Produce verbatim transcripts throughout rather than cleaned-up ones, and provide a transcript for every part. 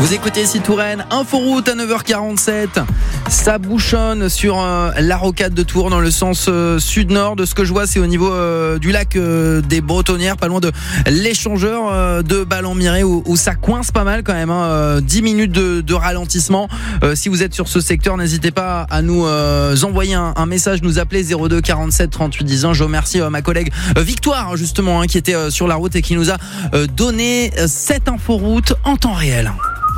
Vous écoutez ici Touraine, Inforoute à neuf heures quarante-sept. Ça bouchonne sur euh, la rocade de Tours dans le sens euh, sud-nord. De ce que je vois, c'est au niveau euh, du lac euh, des Bretonnières, pas loin de l'échangeur euh, de Ballon-Miré où, où ça coince pas mal quand même. Hein, euh, dix minutes de, de ralentissement. Euh, si vous êtes sur ce secteur, n'hésitez pas à nous euh, envoyer un, un message, nous appeler zéro deux quarante-sept trente-huit dix. Je remercie euh, ma collègue euh, Victoire justement hein, qui était euh, sur la route et qui nous a euh, donné euh, cette inforoute en temps réel.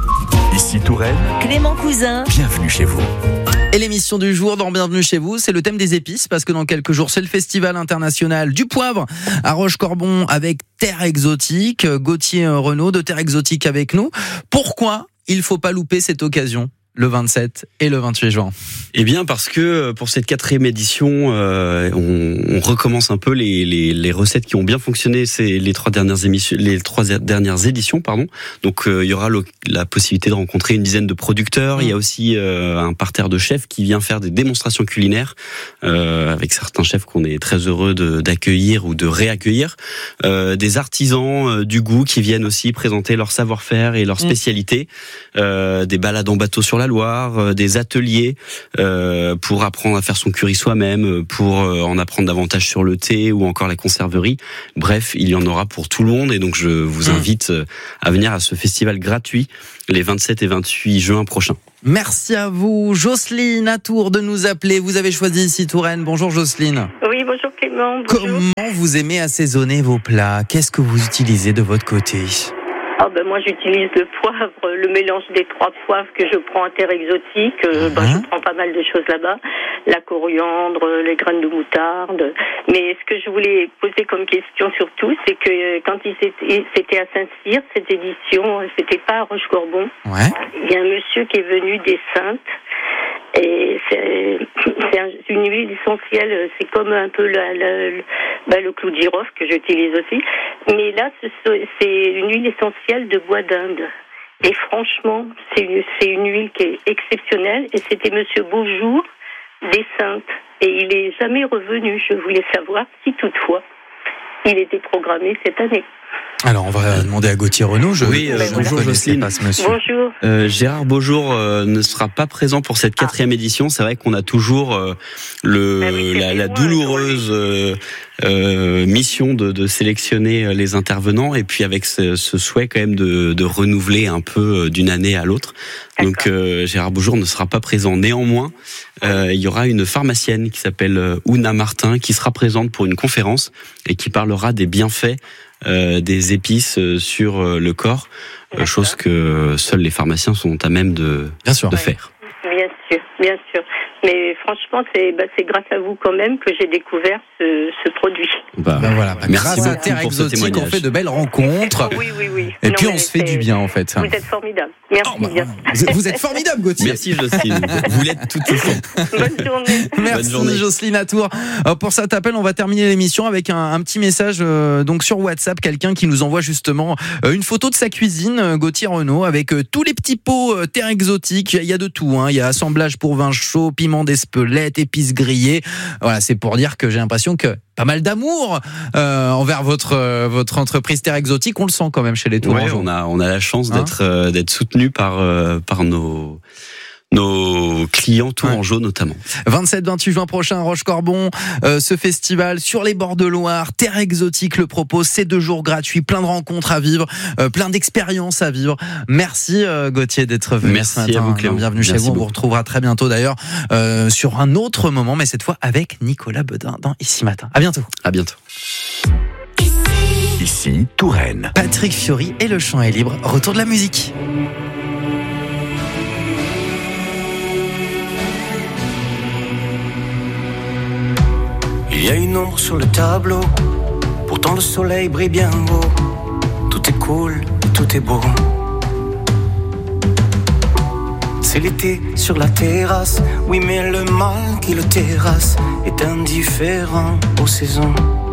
Ici Touraine, Clément Cousin, bienvenue chez vous. Et l'émission du jour dans Bienvenue chez vous, c'est le thème des épices parce que dans quelques jours, c'est le festival international du poivre à Roche-Corbon avec Terre Exotique. Gauthier Renaud de Terre Exotique avec nous. Pourquoi il ne faut pas louper cette occasion ? Le vingt-sept et le vingt-huit juin. Eh bien parce que pour cette quatrième édition, euh, on, on recommence un peu les, les, les recettes qui ont bien fonctionné ces les trois dernières émissions, les trois dernières éditions, pardon. Donc euh, il y aura le, la possibilité de rencontrer une dizaine de producteurs. Mmh. Il y a aussi euh, un parterre de chefs qui vient faire des démonstrations culinaires euh, avec certains chefs qu'on est très heureux de, d'accueillir ou de réaccueillir. Euh, des artisans euh, du goût qui viennent aussi présenter leur savoir-faire et leur spécialité. Mmh. Euh, des balades en bateau sur la Loire, euh, des ateliers euh, pour apprendre à faire son curry soi-même, pour euh, en apprendre davantage sur le thé ou encore la conserverie. Bref, il y en aura pour tout le monde et donc je vous invite euh, à venir à ce festival gratuit les vingt-sept et vingt-huit juin prochains. Merci à vous, Jocelyne à Tours de nous appeler. Vous avez choisi ici Touraine. Bonjour Jocelyne. Oui, bonjour Clément. Bonjour. Comment vous aimez assaisonner vos plats ? Qu'est-ce que vous utilisez de votre côté ? Ah ben moi j'utilise le poivre, le mélange des trois poivres que je prends à Terre Exotique. Euh, ben, je prends pas mal de choses là-bas, la coriandre, les graines de moutarde. Mais ce que je voulais poser comme question surtout, c'est que quand il s'était, c'était à Saint-Cyr, cette édition, c'était pas à Roche-Corbon. Ouais. Il y a un monsieur qui est venu des Saintes. Et c'est, c'est une huile essentielle, c'est comme un peu la, la, le, bah, le clou de girofle que j'utilise aussi. Mais là, c'est une huile essentielle de bois d'Inde. Et franchement, c'est une, c'est une huile qui est exceptionnelle. Et c'était Monsieur Beaujour des Saintes. Et il est jamais revenu. Je voulais savoir si toutefois il était programmé cette année. Alors on va demander à Gauthier Renaud. Je, oui, euh, je bonjour Jocelyne. Pas ce monsieur. Bonjour. Euh, Gérard Beaujour euh, ne sera pas présent pour cette quatrième ah. édition. C'est vrai qu'on a toujours euh, le ah oui, la, la douloureuse euh, euh, mission de, de sélectionner les intervenants et puis avec ce, ce souhait quand même de, de renouveler un peu d'une année à l'autre. D'accord. Donc euh, Gérard Beaujour ne sera pas présent. Néanmoins, euh, il y aura une pharmacienne qui s'appelle Ouna Martin qui sera présente pour une conférence et qui parlera des bienfaits Euh, des épices euh, sur euh, le corps, euh, chose que seuls les pharmaciens sont à même de, bien sûr. de faire. Bien sûr, bien sûr. Mais franchement, c'est, bah, c'est grâce à vous quand même que j'ai découvert ce, ce produit. Bah, bah voilà, bah, merci grâce à Terre Exotique, on fait de belles rencontres. Oui, oui, oui. Et non, puis on se fait du bien en fait. Vous êtes formidable. Merci oh, bah, bien. Vous êtes formidable, Gauthier. Merci Jocelyne. Vous l'êtes tout le temps. Bonne journée. Merci Bonne journée. Jocelyne à Tours. Alors, pour cet appel, on va terminer l'émission avec un, un petit message euh, donc sur WhatsApp, quelqu'un qui nous envoie justement euh, une photo de sa cuisine, euh, Gauthier Renaud, avec euh, tous les petits pots euh, Terre Exotique. Il y a de tout, hein. Il y a assemblage pour vin chaud, piment d'Espelette, épices grillées. Voilà, c'est pour dire que j'ai l'impression que pas mal d'amour euh, envers votre euh, votre entreprise Terre Exotique. On le sent quand même chez les Tourangeaux. Ouais, on a on a la chance hein d'être euh, d'être soutenu par euh, par nos nos clients tourangeaux ouais. notamment. vingt-sept vingt-huit juin prochain à Roche-Corbon, euh, ce festival sur les bords de Loire, Terre Exotique le propose, c'est deux jours gratuits, plein de rencontres à vivre, euh, plein d'expériences à vivre. Merci euh, Gauthier d'être venu Merci ce matin. à vous Clément. Bienvenue Merci chez vous, beaucoup. on vous retrouvera très bientôt d'ailleurs euh, sur un autre moment, mais cette fois avec Nicolas Bedin dans Ici Matin. À bientôt. À bientôt. Ici Touraine. Patrick Fiori et le chant est libre, retour de la musique. Il y a une ombre sur le tableau, pourtant le soleil brille bien haut. Tout est cool, tout est beau. C'est l'été sur la terrasse, oui mais le mal qui le terrasse est indifférent aux saisons.